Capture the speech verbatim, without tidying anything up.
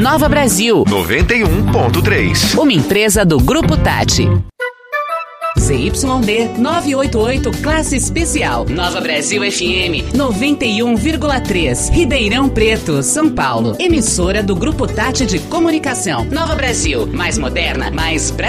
Nova Brasil noventa e um ponto três. Uma empresa do Grupo Tati. Z Y D novecentos e oitenta e oito Classe Especial. Nova Brasil F M noventa e um vírgula três. Ribeirão Preto, São Paulo. Emissora do Grupo Tati de Comunicação. Nova Brasil, mais moderna, mais brasileira.